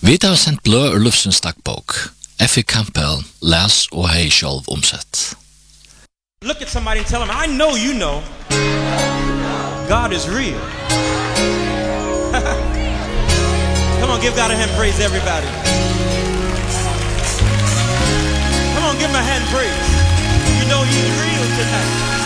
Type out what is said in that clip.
Vi tar sendt blø ur Lufsens dagbok. Effie Campbell, les og hei sjálv omsett. Look at somebody and tell them, I know you know. God is real. Come on, give God a hand praise, everybody. Come on, give him a hand praise.